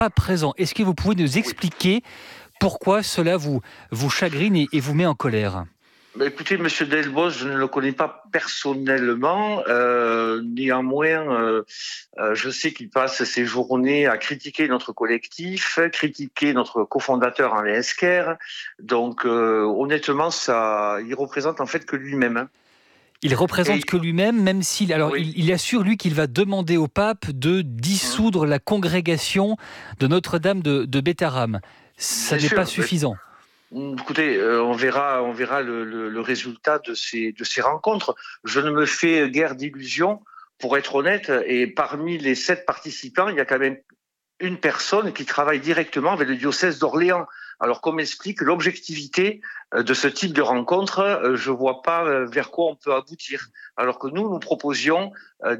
pas présent. Est-ce que vous pouvez nous expliquer pourquoi cela vous chagrine et vous met en colère ? Écoutez, Monsieur Delbos, je ne le connais pas personnellement. Néanmoins, je sais qu'il passe ses journées à critiquer notre collectif, critiquer notre cofondateur Alain Esquer. Donc, honnêtement, il représente en fait que lui-même. Hein. Il représente que lui-même, même s'il... Alors, Oui. il assure, lui, qu'il va demander au pape de dissoudre la congrégation de Notre-Dame de Bétharram. Ça n'est pas suffisant. Écoutez, on verra le résultat de ces rencontres. Je ne me fais guère d'illusions, pour être honnête. Et parmi les 7 participants, il y a quand même une personne qui travaille directement avec le diocèse d'Orléans. Alors, qu'on m'explique l'objectivité de ce type de rencontre, je vois pas vers quoi on peut aboutir. Alors que nous proposions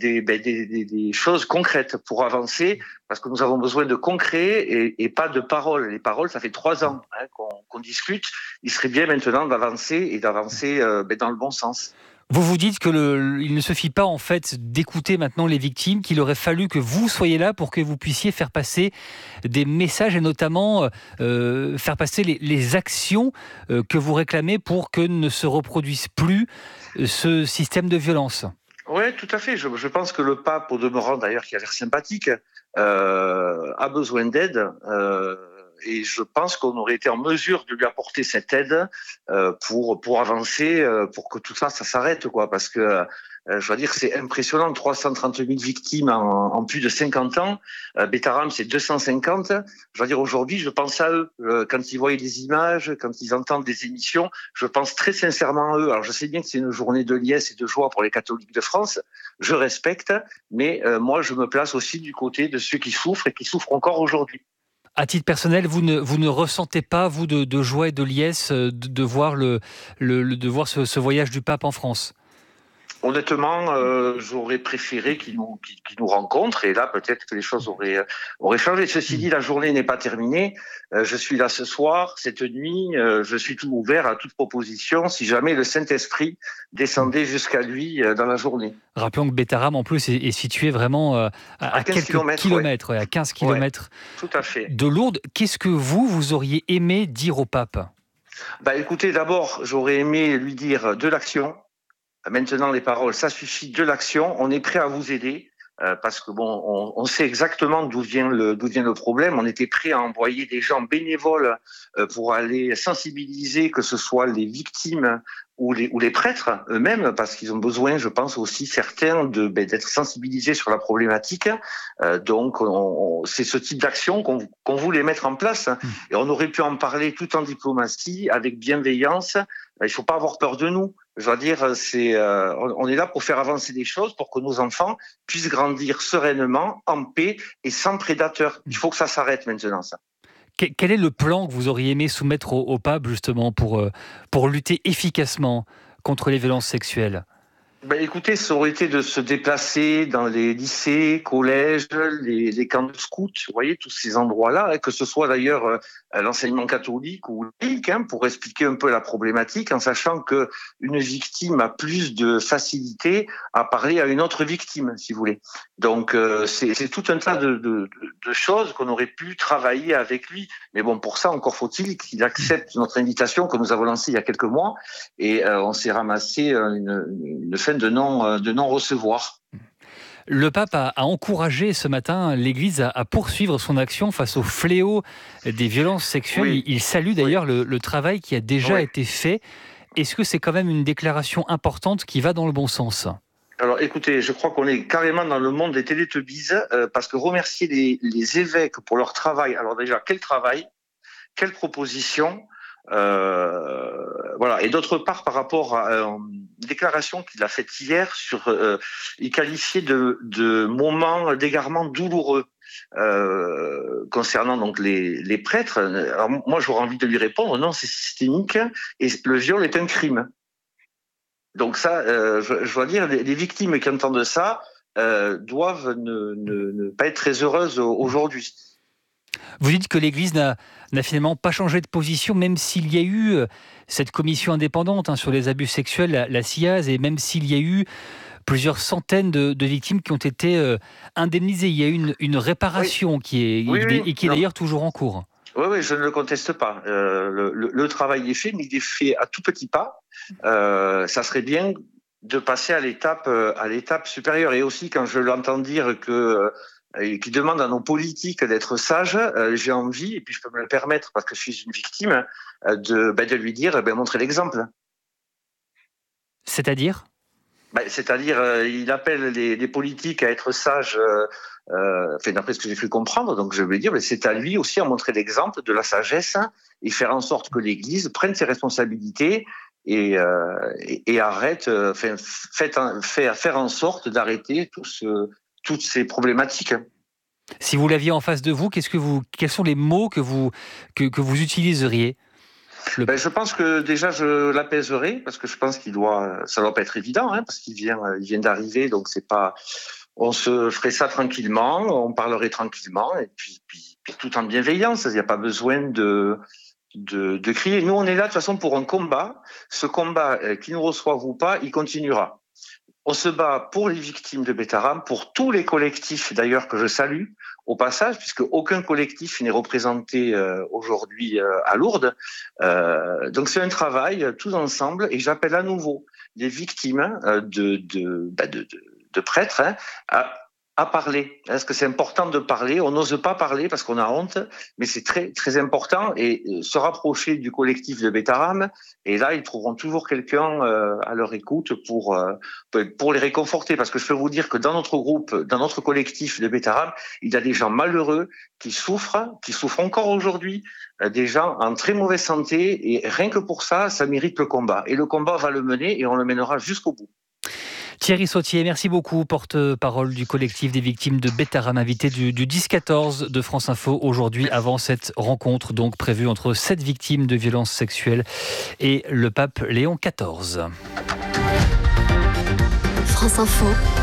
des choses concrètes pour avancer, parce que nous avons besoin de concret et pas de paroles. Les paroles, ça fait 3 ans qu'on discute. Il serait bien maintenant d'avancer dans le bon sens. Vous vous dites qu'il ne suffit pas en fait d'écouter maintenant les victimes, qu'il aurait fallu que vous soyez là pour que vous puissiez faire passer des messages et notamment faire passer les actions que vous réclamez pour que ne se reproduise plus ce système de violence. Oui, tout à fait. Je pense que le pape, au demeurant d'ailleurs qui a l'air sympathique, a besoin d'aide. Et je pense qu'on aurait été en mesure de lui apporter cette aide pour avancer, pour que tout ça s'arrête, quoi. Parce que je dois dire, c'est impressionnant, 330 000 victimes en plus de 50 ans. Bétharram, c'est 250. Je dois dire, aujourd'hui, je pense à eux. Quand ils voient des images, quand ils entendent des émissions, je pense très sincèrement à eux. Alors, je sais bien que c'est une journée de liesse et de joie pour les catholiques de France. Je respecte, mais moi, je me place aussi du côté de ceux qui souffrent et qui souffrent encore aujourd'hui. À titre personnel, vous ne ressentez pas, vous, de joie et de liesse de voir, ce voyage du pape en France ? Honnêtement, j'aurais préféré qu'il nous rencontre, et là peut-être que les choses auraient changé. Ceci dit, la journée n'est pas terminée. Je suis là ce soir, cette nuit. Je suis tout ouvert à toute proposition si jamais le Saint-Esprit descendait jusqu'à lui dans la journée. Rappelons que Bétharram, en plus, est situé vraiment à quelques kilomètres, à 15 kilomètres tout à fait. de Lourdes. Qu'est-ce que vous auriez aimé dire au pape ? Écoutez, d'abord, j'aurais aimé lui dire de l'action. Maintenant, les paroles, ça suffit, de l'action. On est prêt à vous aider parce que on sait exactement d'où vient le problème. On était prêt à envoyer des gens bénévoles pour aller sensibiliser, que ce soit les victimes ou les prêtres eux-mêmes, parce qu'ils ont besoin, je pense aussi certains, d'être sensibilisés sur la problématique. Donc, c'est ce type d'action qu'on voulait mettre en place, et on aurait pu en parler tout en diplomatie, avec bienveillance. Il faut pas avoir peur de nous. Je veux dire, on est là pour faire avancer les choses, pour que nos enfants puissent grandir sereinement, en paix et sans prédateurs. Il faut que ça s'arrête maintenant, ça. Quel est le plan que vous auriez aimé soumettre au pape, justement, pour lutter efficacement contre les violences sexuelles ? Écoutez, ça aurait été de se déplacer dans les lycées, collèges, les camps de scouts, vous voyez, tous ces endroits-là, que ce soit d'ailleurs l'enseignement catholique ou laïque, pour expliquer un peu la problématique, en sachant que une victime a plus de facilité à parler à une autre victime, si vous voulez. Donc, c'est tout un tas de choses qu'on aurait pu travailler avec lui. Mais bon, pour ça, encore faut-il qu'il accepte notre invitation que nous avons lancée il y a quelques mois, et on s'est ramassé une fin de non-recevoir. Le pape a encouragé ce matin l'Église à poursuivre son action face au fléau des violences sexuelles. Oui. Il salue d'ailleurs le travail qui a déjà été fait. Est-ce que c'est quand même une déclaration importante qui va dans le bon sens ? Alors écoutez, je crois qu'on est carrément dans le monde des Télétubbies, parce que remercier les évêques pour leur travail. Alors déjà, quel travail, quelle proposition, voilà. Et d'autre part, par rapport à une déclaration qu'il a faite hier il qualifiait de moment d'égarement douloureux concernant donc les prêtres. Alors moi, j'aurais envie de lui répondre, non, c'est systémique et le viol est un crime. Donc ça, je dois dire, les victimes qui entendent ça doivent ne pas être très heureuses aujourd'hui. Vous dites que l'Église n'a finalement pas changé de position, même s'il y a eu cette commission indépendante sur les abus sexuels, la CIAZ, et même s'il y a eu plusieurs centaines de victimes qui ont été indemnisées. Il y a une réparation qui est d'ailleurs toujours en cours. Oui, je ne le conteste pas. Le travail est fait, mais il est fait à tout petit pas. Ça serait bien de passer à l'étape supérieure. Et aussi, quand je l'entends dire qu'il demande à nos politiques d'être sages, j'ai envie, et puis je peux me le permettre parce que je suis une victime, de lui dire, montrer l'exemple. C'est-à-dire ? C'est-à-dire, il appelle les politiques à être sages, d'après ce que j'ai cru comprendre. Donc je vais dire, c'est à lui aussi à montrer l'exemple de la sagesse et faire en sorte que l'Église prenne ses responsabilités et arrête, faire en sorte d'arrêter toutes ces problématiques. Si vous l'aviez en face de vous, quels sont les mots que vous utiliseriez ? Je pense que déjà je l'apaiserai parce que je pense ça doit pas être évident, parce qu'il vient d'arriver, donc c'est pas. On se ferait ça tranquillement, on parlerait tranquillement et puis tout en bienveillance. Il n'y a pas besoin de crier. Nous on est là de toute façon pour un combat. Ce combat, qu'il nous reçoive ou pas, il continuera. On se bat pour les victimes de Betaram, pour tous les collectifs d'ailleurs que je salue au passage, puisque aucun collectif n'est représenté aujourd'hui à Lourdes. Donc c'est un travail tous ensemble, et j'appelle à nouveau les victimes de prêtres à parler. Parce que c'est important de parler. On n'ose pas parler parce qu'on a honte, mais c'est très très important, et se rapprocher du collectif de Betaram. Et là, ils trouveront toujours quelqu'un à leur écoute pour les réconforter. Parce que je peux vous dire que dans notre groupe, dans notre collectif de Betaram, il y a des gens malheureux qui souffrent encore aujourd'hui, des gens en très mauvaise santé. Et rien que pour ça, ça mérite le combat. Et le combat, on va le mener et on le mènera jusqu'au bout. Thierry Sautier, merci beaucoup, porte-parole du collectif des victimes de Betaram, invité du 10-14 de France Info aujourd'hui, avant cette rencontre donc prévue entre 7 victimes de violences sexuelles et le pape Léon XIV. France Info,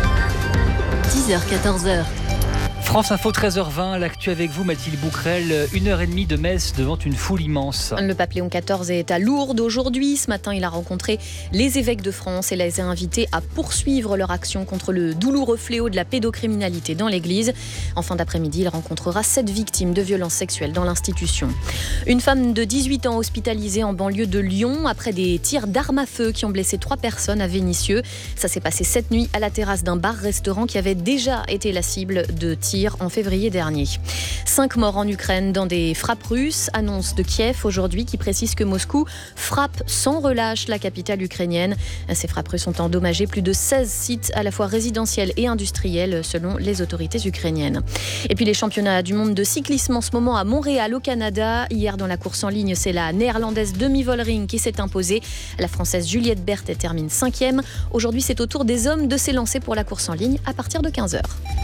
10h-14h. France Info 13h20, l'actu avec vous Mathilde Bouquerel, 1h30 de messe devant une foule immense. Le pape Léon XIV est à Lourdes aujourd'hui. Ce matin, il a rencontré les évêques de France et les a invités à poursuivre leur action contre le douloureux fléau de la pédocriminalité dans l'église. En fin d'après-midi, il rencontrera 7 victimes de violences sexuelles dans l'institution. Une femme de 18 ans hospitalisée en banlieue de Lyon après des tirs d'armes à feu qui ont blessé 3 personnes à Vénissieux. Ça s'est passé cette nuit à la terrasse d'un bar-restaurant qui avait déjà été la cible de tirs en février dernier. 5 morts en Ukraine dans des frappes russes, annonce de Kiev aujourd'hui qui précise que Moscou frappe sans relâche la capitale ukrainienne. Ces frappes russes ont endommagé plus de 16 sites à la fois résidentiels et industriels selon les autorités ukrainiennes. Et puis les championnats du monde de cyclisme en ce moment à Montréal au Canada. Hier dans la course en ligne, c'est la néerlandaise Demi Vollering qui s'est imposée. La française Juliette Berthet termine 5e. Aujourd'hui, c'est au tour des hommes de s'élancer pour la course en ligne à partir de 15h.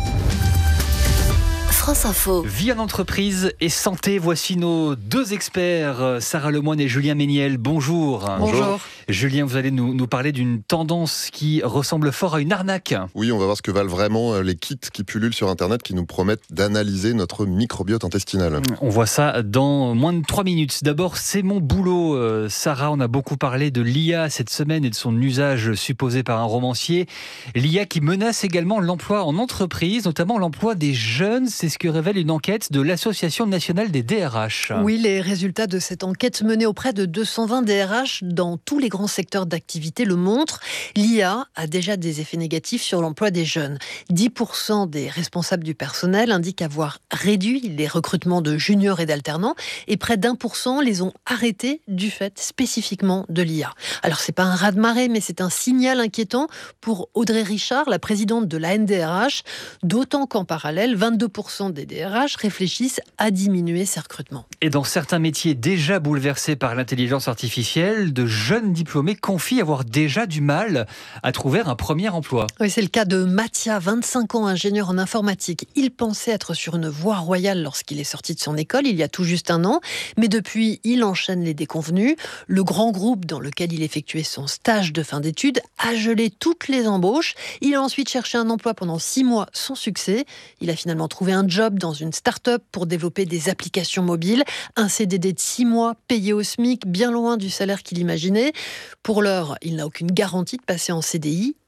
France Info. Vie en entreprise et santé, voici nos 2 experts, Sarah Lemoine et Julien Méniel. Bonjour. Bonjour. Julien, vous allez nous parler d'une tendance qui ressemble fort à une arnaque. Oui, on va voir ce que valent vraiment les kits qui pullulent sur Internet qui nous promettent d'analyser notre microbiote intestinal. On voit ça dans moins de 3 minutes. D'abord, c'est mon boulot. Sarah, on a beaucoup parlé de l'IA cette semaine et de son usage supposé par un romancier. L'IA qui menace également l'emploi en entreprise, notamment l'emploi des jeunes. C'est ce que révèle une enquête de l'Association nationale des DRH. Oui, les résultats de cette enquête menée auprès de 220 DRH dans tous les grands secteurs d'activité le montrent. L'IA a déjà des effets négatifs sur l'emploi des jeunes. 10% des responsables du personnel indiquent avoir réduit les recrutements de juniors et d'alternants et près d'1% les ont arrêtés du fait spécifiquement de l'IA. Alors c'est pas un raz-de-marée, mais c'est un signal inquiétant pour Audrey Richard, la présidente de la NDRH, d'autant qu'en parallèle, 22% des DRH réfléchissent à diminuer ces recrutements. Et dans certains métiers déjà bouleversés par l'intelligence artificielle, de jeunes diplômés confient avoir déjà du mal à trouver un premier emploi. Oui, c'est le cas de Mathia, 25 ans, ingénieur en informatique. Il pensait être sur une voie royale lorsqu'il est sorti de son école, il y a tout juste 1 an. Mais depuis, il enchaîne les déconvenues. Le grand groupe dans lequel il effectuait son stage de fin d'études a gelé toutes les embauches. Il a ensuite cherché un emploi pendant 6 mois sans succès. Il a finalement trouvé un job dans une start-up pour développer des applications mobiles. Un CDD de 6 mois, payé au SMIC, bien loin du salaire qu'il imaginait. Pour l'heure, il n'a aucune garantie de passer en CDI.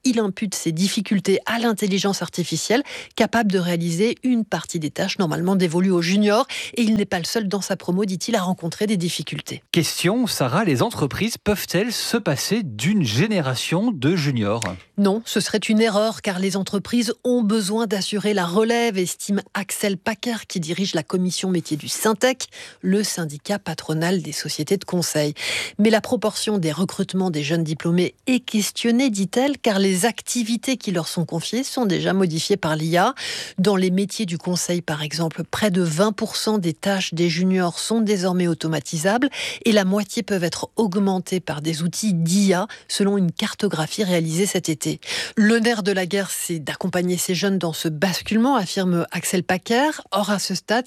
il impute ces difficultés à l'intelligence artificielle, capable de réaliser une partie des tâches normalement dévolues aux juniors. Et il n'est pas le seul dans sa promo, dit-il, à rencontrer des difficultés. Question, Sarah, les entreprises peuvent-elles se passer d'une génération de juniors ? Non, ce serait une erreur, car les entreprises ont besoin d'assurer la relève, estime Axel Packer, qui dirige la commission métier du Syntec, le syndicat patronal des sociétés de conseil. Mais la proportion des recrutements des jeunes diplômés est questionnée, dit-elle, car les activités qui leur sont confiées sont déjà modifiées par l'IA. Dans les métiers du conseil, par exemple, près de 20% des tâches des juniors sont désormais automatisables et la moitié peuvent être augmentées par des outils d'IA, selon une cartographie réalisée cet été. Le nerf de la guerre, c'est d'accompagner ces jeunes dans ce basculement, affirme Axel Packer. Or, à ce stade,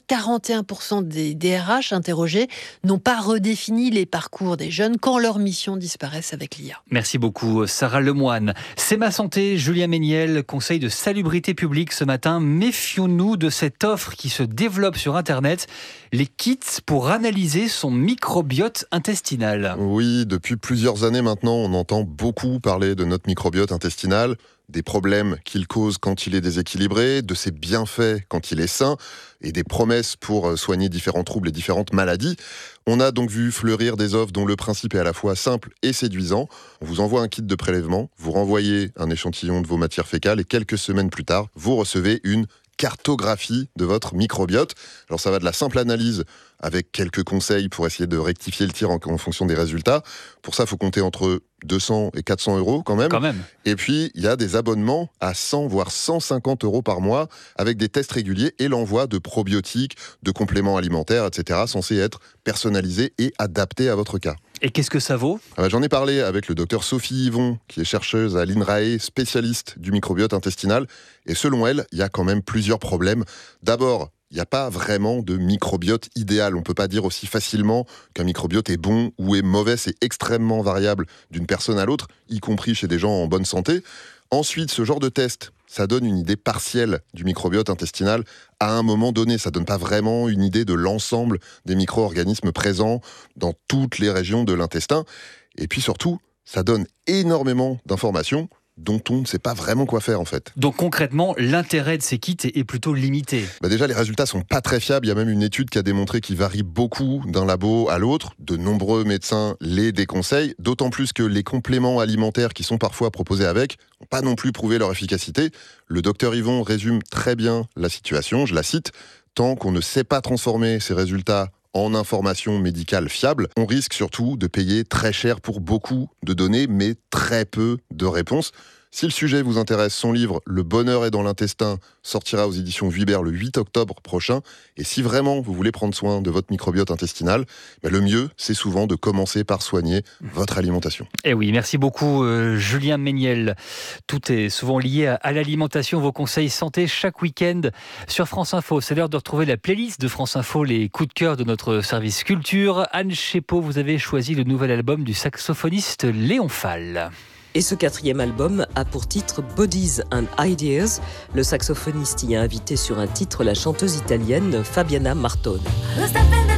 41% des DRH interrogés n'ont pas redéfini les parcours des jeunes quand leurs missions disparaissent avec l'IA. Merci beaucoup, Sarah Lemoine. C'est ma santé, Julien Méniel, conseil de salubrité publique ce matin. Méfions-nous de cette offre qui se développe sur Internet, les kits pour analyser son microbiote intestinal. Oui, depuis plusieurs années maintenant, on entend beaucoup parler de notre microbiote intestinal, des problèmes qu'il cause quand il est déséquilibré, de ses bienfaits quand il est sain, et des promesses pour soigner différents troubles et différentes maladies. On a donc vu fleurir des offres dont le principe est à la fois simple et séduisant. On vous envoie un kit de prélèvement, vous renvoyez un échantillon de vos matières fécales et quelques semaines plus tard, vous recevez une cartographie de votre microbiote. Alors ça va de la simple analyse avec quelques conseils pour essayer de rectifier le tir en fonction des résultats. Pour ça, il faut compter entre 200 et 400 euros quand même. Et puis, il y a des abonnements à 100 voire 150 euros par mois avec des tests réguliers et l'envoi de probiotiques, de compléments alimentaires, etc. censés être personnalisés et adaptés à votre cas. Et qu'est-ce que ça vaut ? J'en ai parlé avec le docteur Sophie Yvon, qui est chercheuse à l'INRAE, spécialiste du microbiote intestinal. Et selon elle, il y a quand même plusieurs problèmes. D'abord, il n'y a pas vraiment de microbiote idéal. On ne peut pas dire aussi facilement qu'un microbiote est bon ou est mauvais. C'est extrêmement variable d'une personne à l'autre, y compris chez des gens en bonne santé. Ensuite, ce genre de test, ça donne une idée partielle du microbiote intestinal à un moment donné. Ça ne donne pas vraiment une idée de l'ensemble des micro-organismes présents dans toutes les régions de l'intestin. Et puis surtout, ça donne énormément d'informations dont on ne sait pas vraiment quoi faire en fait. Donc concrètement, l'intérêt de ces kits est plutôt limité. Déjà, les résultats sont pas très fiables. Il y a même une étude qui a démontré qu'ils varient beaucoup d'un labo à l'autre. De nombreux médecins les déconseillent, d'autant plus que les compléments alimentaires qui sont parfois proposés avec n'ont pas non plus prouvé leur efficacité. Le docteur Yvon résume très bien la situation, je la cite. Tant qu'on ne sait pas transformer ces résultats en informations médicales fiables, on risque surtout de payer très cher pour beaucoup de données, mais très peu de réponses. Si le sujet vous intéresse, son livre « Le bonheur est dans l'intestin » sortira aux éditions Vuibert le 8 octobre prochain. Et si vraiment vous voulez prendre soin de votre microbiote intestinal, le mieux, c'est souvent de commencer par soigner votre alimentation. Eh oui, merci beaucoup Julien Méniel. Tout est souvent lié à l'alimentation, vos conseils santé chaque week-end sur France Info. C'est l'heure de retrouver la playlist de France Info, les coups de cœur de notre service culture. Anne Chépeau, vous avez choisi le nouvel album du saxophoniste Léon Fall. Et ce 4e album a pour titre Bodies and Ideas. Le saxophoniste y a invité sur un titre la chanteuse italienne Fabiana Martone.